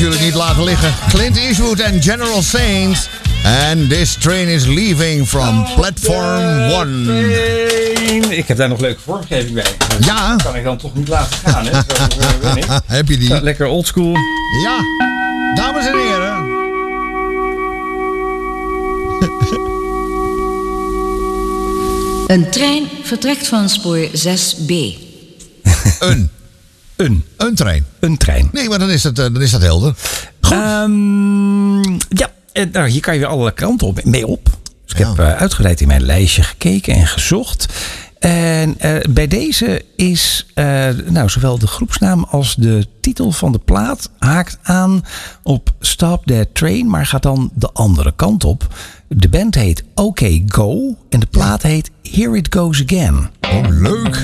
Natuurlijk niet laten liggen. Clint Eastwood en General Saints. And this train is leaving from platform 1. Ik heb daar nog leuke vormgeving bij. Ja. Dat kan ik dan toch niet laten gaan, hè? Zo ben ik. Heb je die? Lekker oldschool. Ja. Dames en heren. Een trein vertrekt van spoor 6B. Een trein. Een trein. Nee, maar dan is dat helder. Nou, hier kan je weer alle kanten mee op. Dus ik heb uitgebreid in mijn lijstje gekeken en gezocht. En bij deze is zowel de groepsnaam als de titel van de plaat haakt aan op Stop That Train, maar gaat dan de andere kant op. De band heet OK Go en de plaat heet Here It Goes Again. Oh, leuk.